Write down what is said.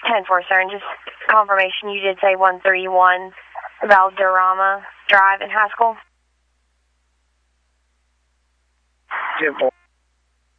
10-4, sir, and just confirmation you did say 131 Valderrama Drive in Haskell. 10-4.